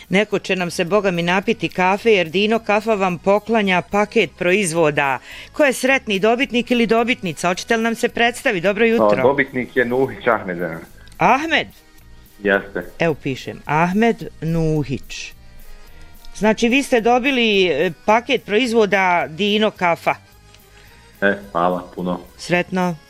neko će nam se, boga mi, napiti kafe, jer Dino Kafa vam poklanja paket proizvoda. Ko je sretni, dobitnik ili dobitnica? Hoćete li nam se predstavi? Dobro jutro. Dobitnik je Nuhić Ahmed. Ahmed? Jeste. Evo pišem, Ahmed Nuhić. Znači, vi ste dobili paket proizvoda Dino Kafa. Hvala puno. Sretno.